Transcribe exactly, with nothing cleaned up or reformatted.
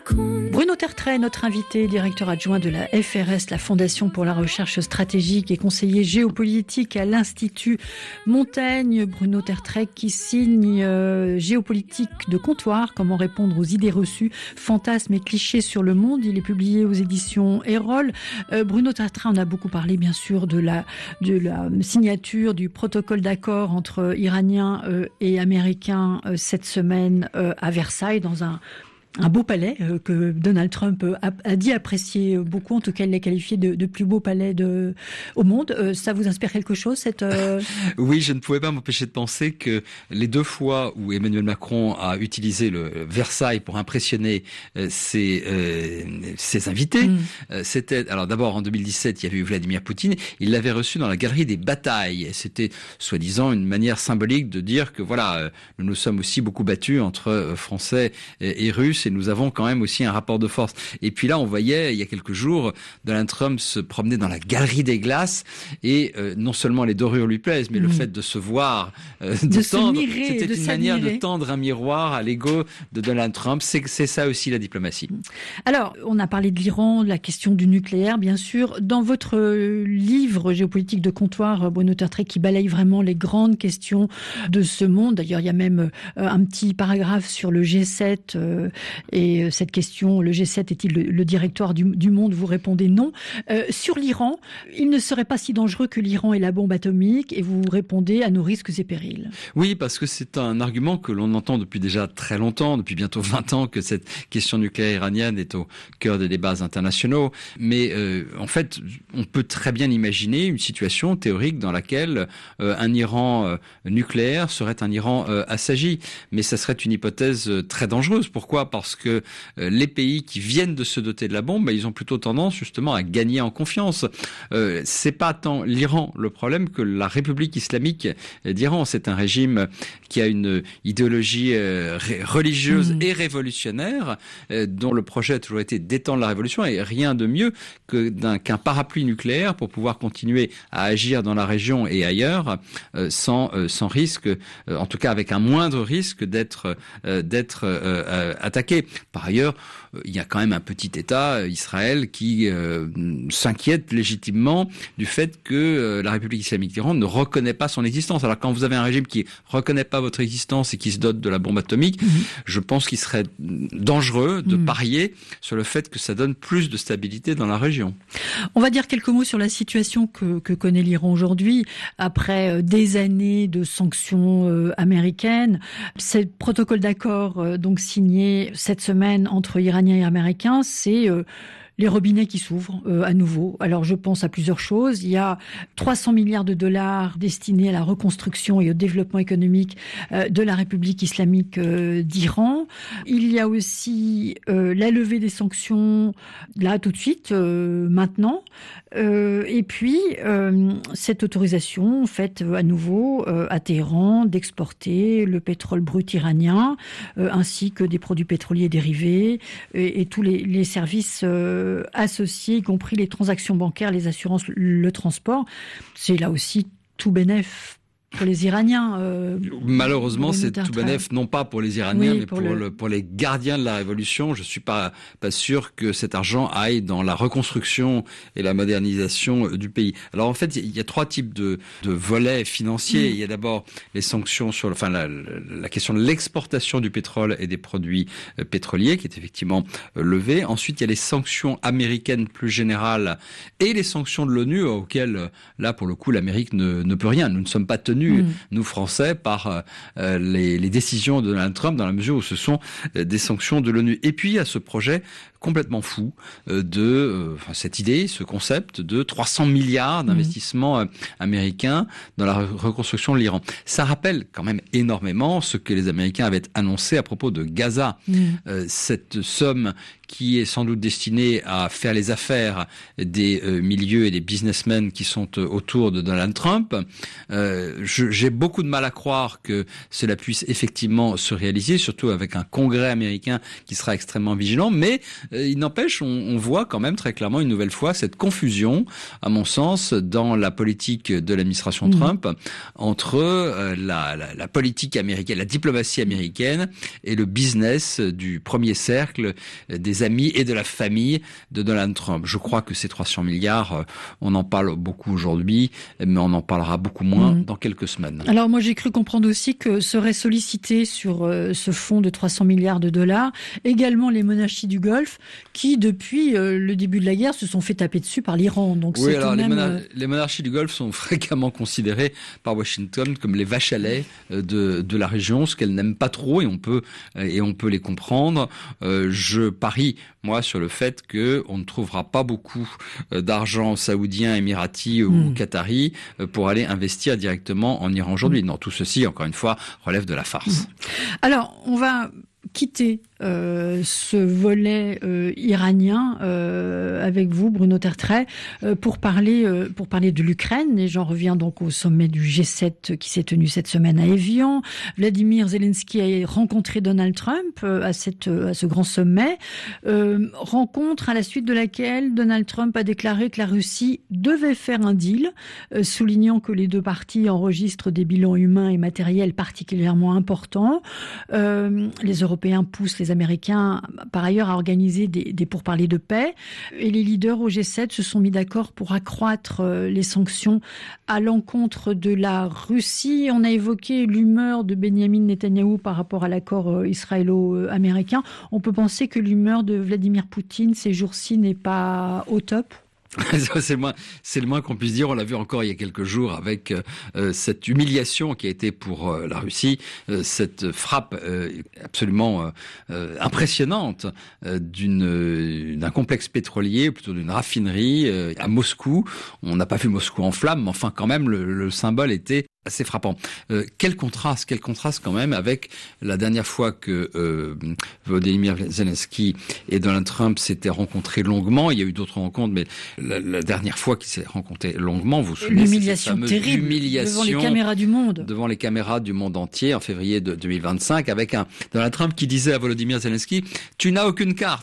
Bruno Tertrais, notre invité, directeur adjoint de la F R S, la Fondation pour la recherche stratégique, et conseiller géopolitique à l'Institut Montaigne. Bruno Tertrais qui signe euh, Géopolitique de comptoir, comment répondre aux idées reçues, fantasmes et clichés sur le monde. Il est publié aux éditions Erol. Euh, Bruno Tertrais, on a beaucoup parlé bien sûr de la, de la signature du protocole d'accord entre Iraniens euh, et Américains euh, cette semaine euh, à Versailles, dans un Un beau palais euh, que Donald Trump a, a dit apprécier beaucoup. En tout cas, il l'a qualifié de, de plus beau palais de, au monde. Euh, ça vous inspire quelque chose, cette... Euh... Oui, je ne pouvais pas m'empêcher de penser que les deux fois où Emmanuel Macron a utilisé le Versailles pour impressionner euh, ses, euh, ses invités, mm. euh, c'était... Alors d'abord, en deux mille dix-sept, il y avait eu Vladimir Poutine. Il l'avait reçu dans la galerie des batailles. Et c'était, soi-disant, une manière symbolique de dire que, voilà, euh, nous nous sommes aussi beaucoup battus entre euh, Français et, et Russes, et nous avons quand même aussi un rapport de force. Et puis là, on voyait, il y a quelques jours, Donald Trump se promener dans la galerie des glaces, et euh, non seulement les dorures lui plaisent, mais mmh. le fait de se voir, euh, de, de tendre, mirer, c'était de une s'admirer. manière de tendre un miroir à l'ego de Donald Trump. C'est, c'est ça aussi la diplomatie. Alors, on a parlé de l'Iran, de la question du nucléaire, bien sûr. Dans votre livre Géopolitique de comptoir, Bruno Tertrais, qui balaye vraiment les grandes questions de ce monde, d'ailleurs, il y a même euh, un petit paragraphe sur le G sept, euh, et cette question, le G sept est-il le, le directoire du, du monde? Vous répondez non. Euh, sur l'Iran, il ne serait pas si dangereux que l'Iran ait la bombe atomique, et vous répondez à nos risques et périls. Oui, parce que c'est un argument que l'on entend depuis déjà très longtemps, depuis bientôt vingt ans, que cette question nucléaire iranienne est au cœur des débats internationaux. Mais euh, en fait, on peut très bien imaginer une situation théorique dans laquelle euh, un Iran euh, nucléaire serait un Iran euh, assagi. Mais ça serait une hypothèse euh, très dangereuse. Pourquoi ? Parce que euh, les pays qui viennent de se doter de la bombe, bah, ils ont plutôt tendance justement à gagner en confiance. Euh, c'est pas tant l'Iran le problème que la République islamique d'Iran. C'est un régime qui a une idéologie euh, religieuse mmh. et révolutionnaire, euh, dont le projet a toujours été d'étendre la révolution, et rien de mieux que d'un, qu'un parapluie nucléaire pour pouvoir continuer à agir dans la région et ailleurs euh, sans, euh, sans risque, euh, en tout cas avec un moindre risque d'être, euh, d'être euh, euh, attaqué. Par ailleurs, euh, il y a quand même un petit État, Israël, qui euh, s'inquiète légitimement du fait que euh, la République islamique d'Iran ne reconnaît pas son existence. Alors quand vous avez un régime qui reconnaît pas votre existence et qui se dote de la bombe atomique, mmh. je pense qu'il serait dangereux de mmh. parier sur le fait que ça donne plus de stabilité dans la région. On va dire quelques mots sur la situation que, que connaît l'Iran aujourd'hui, après euh, des années de sanctions euh, américaines. Ce protocole d'accord euh, donc signé cette semaine entre Iraniens et Américains, c'est euh, les robinets qui s'ouvrent euh, à nouveau. Alors je pense à plusieurs choses. Il y a trois cents milliards de dollars destinés à la reconstruction et au développement économique euh, de la République islamique euh, d'Iran. Il y a aussi euh, la levée des sanctions là tout de suite, euh, maintenant. Euh, et puis euh, cette autorisation faite euh, à nouveau euh, à Téhéran d'exporter le pétrole brut iranien, euh, ainsi que des produits pétroliers dérivés et, et tous les, les services euh, associés, y compris les transactions bancaires, les assurances, le transport. C'est là aussi tout bénef pour les Iraniens. Euh, Malheureusement, c'est tout bénef, non pas pour les Iraniens, oui, mais pour, pour, le... le, pour les gardiens de la révolution. Je suis pas, pas sûr que cet argent aille dans la reconstruction et la modernisation du pays. Alors en fait, il y a trois types de, de volets financiers. Mmh. Il y a d'abord les sanctions sur, enfin la, la question de l'exportation du pétrole et des produits euh, pétroliers qui est effectivement euh, levée. Ensuite, il y a les sanctions américaines plus générales et les sanctions de l'ONU auxquelles, là, pour le coup, l'Amérique ne, ne peut rien. Nous ne sommes pas tenus, Mmh. nous Français, par euh, les, les décisions de Donald Trump, dans la mesure où ce sont euh, des sanctions de l'ONU. Et puis il y a ce projet complètement fou euh, de euh, enfin, cette idée, ce concept de trois cents milliards d'investissements euh, américains dans la reconstruction de l'Iran. Ça rappelle quand même énormément ce que les Américains avaient annoncé à propos de Gaza. Mmh. Euh, cette somme qui est sans doute destiné à faire les affaires des euh, milieux et des businessmen qui sont euh, autour de Donald Trump. Euh, je, j'ai beaucoup de mal à croire que cela puisse effectivement se réaliser, surtout avec un Congrès américain qui sera extrêmement vigilant. Mais euh, il n'empêche, on, on voit quand même très clairement une nouvelle fois cette confusion, à mon sens, dans la politique de l'administration mmh. Trump entre euh, la, la, la politique américaine, la diplomatie américaine et le business du premier cercle des amis et de la famille de Donald Trump. Je crois que ces trois cents milliards, on en parle beaucoup aujourd'hui, mais on en parlera beaucoup moins mmh. dans quelques semaines. Alors moi j'ai cru comprendre aussi que serait sollicité sur euh, ce fonds de trois cents milliards de dollars également les monarchies du Golfe qui depuis euh, le début de la guerre se sont fait taper dessus par l'Iran. Donc oui, c'est alors les, même, monar- les monarchies du Golfe sont fréquemment considérées par Washington comme les vaches à lait de, de la région, ce qu'elles n'aiment pas trop et on peut et on peut les comprendre. Euh, je parie moi sur le fait que on ne trouvera pas beaucoup d'argent saoudien, émirati ou mmh. qatari pour aller investir directement en Iran aujourd'hui. Mmh. Non, tout ceci, encore une fois, relève de la farce. Mmh. Alors, on va quitter euh, ce volet euh, iranien euh, avec vous, Bruno Tertrais, euh, pour parler euh, pour parler de l'Ukraine. Et j'en reviens donc au sommet du G sept qui s'est tenu cette semaine à Évian. Vladimir Zelensky a rencontré Donald Trump euh, à cette à ce grand sommet. Euh, rencontre à la suite de laquelle Donald Trump a déclaré que la Russie devait faire un deal, euh, soulignant que les deux parties enregistrent des bilans humains et matériels particulièrement importants. Euh, les Européens poussent les Américains, par ailleurs, à organiser des, des pourparlers de paix. Et les leaders au G sept se sont mis d'accord pour accroître les sanctions à l'encontre de la Russie. On a évoqué l'humeur de Benyamin Netanyahou par rapport à l'accord israélo-américain. On peut penser que l'humeur de Vladimir Poutine ces jours-ci n'est pas au top. c'est le moins, c'est le moins qu'on puisse dire. On l'a vu encore il y a quelques jours avec euh, cette humiliation qui a été pour euh, la Russie, euh, cette frappe euh, absolument euh, impressionnante euh, d'une d'un complexe pétrolier, plutôt d'une raffinerie euh, à Moscou. On n'a pas vu Moscou en flammes, mais enfin quand même le, le symbole était assez frappant. Euh, quel contraste, quel contraste quand même avec la dernière fois que euh, Volodymyr Zelensky et Donald Trump s'étaient rencontrés longuement. Il y a eu d'autres rencontres, mais la, la dernière fois qu'ils s'étaient rencontrés longuement, vous vous souvenez, l'humiliation terrible devant les caméras du monde, devant les caméras du monde entier en février de deux mille vingt-cinq, avec un Donald Trump qui disait à Volodymyr Zelensky :« Tu n'as aucune carte. »